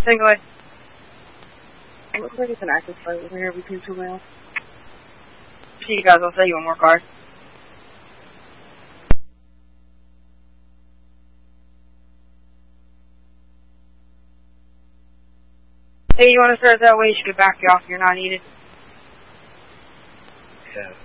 Say go ahead. It looks like it's an active fight over here between two males. See you guys, I'll sell you one more card. Hey, you want to start that way? You should get back off. You're not needed. Yeah.